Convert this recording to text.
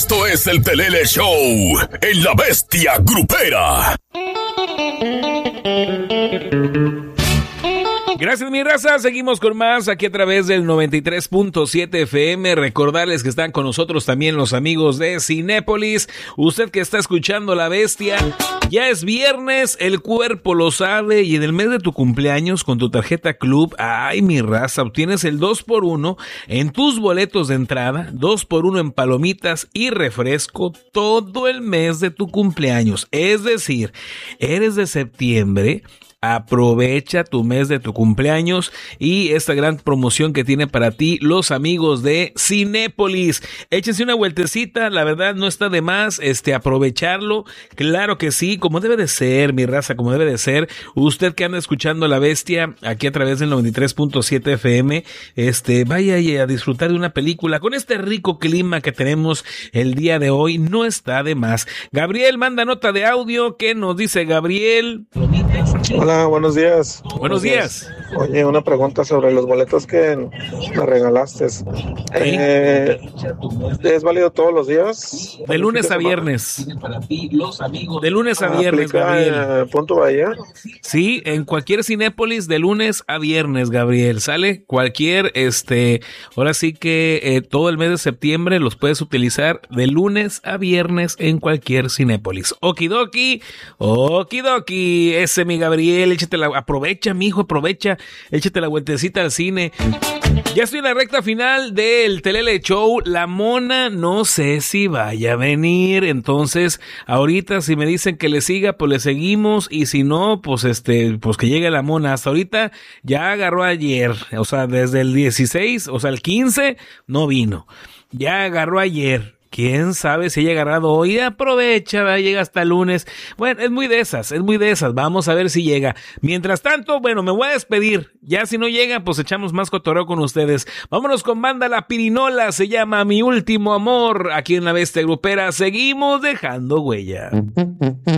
Esto es el Telele Show en La Bestia Grupera. Gracias, mi raza. Seguimos con más aquí a través del 93.7 FM. Recordarles que están con nosotros también los amigos de Cinépolis. Usted que está escuchando La Bestia, ya es viernes, el cuerpo lo sabe, y en el mes de tu cumpleaños con tu tarjeta Club, ay, mi raza, obtienes el 2x1 en tus boletos de entrada, 2x1 en palomitas y refresco todo el mes de tu cumpleaños. Es decir, eres de septiembre, aprovecha tu mes de tu cumpleaños y esta gran promoción que tiene para ti los amigos de Cinépolis. Échense una vueltecita, la verdad no está de más aprovecharlo. Claro que sí, como debe de ser, mi raza, como debe de ser. Usted que anda escuchando La Bestia aquí a través del 93.7 FM, vaya a disfrutar de una película con este rico clima que tenemos el día de hoy, no está de más. Gabriel manda nota de audio. ¿Qué nos dice Gabriel? Hola, buenos días. Buenos días. Oye, una pregunta sobre los boletos que me regalaste. ¿Es válido todos los días? De lunes a viernes. De lunes a viernes, Gabriel. ¿Punto Bahía? Sí, en cualquier Cinépolis de lunes a viernes, Gabriel. Sale cualquier, ahora sí que todo el mes de septiembre los puedes utilizar de lunes a viernes en cualquier Cinépolis. Okidoki, okidoki. Ese, mi Gabriel, aprovecha, mijo, aprovecha. Échate la vueltecita al cine. Ya estoy en la recta final del Telele Show. La Mona no sé si vaya a venir. Entonces, ahorita si me dicen que le siga, pues le seguimos. Y si no, pues pues que llegue la Mona. Hasta ahorita ya agarró ayer. O sea, desde el 16, o sea, el 15, no vino. Ya agarró ayer. ¿Quién sabe si haya agarrado hoy? Aprovecha, llega hasta el lunes. Bueno, es muy de esas. Vamos a ver si llega. Mientras tanto, bueno, me voy a despedir. Ya si no llega, pues echamos más cotorreo con ustedes. Vámonos con banda La Pirinola. Se llama Mi Último Amor. Aquí en La Bestia Grupera seguimos dejando huella.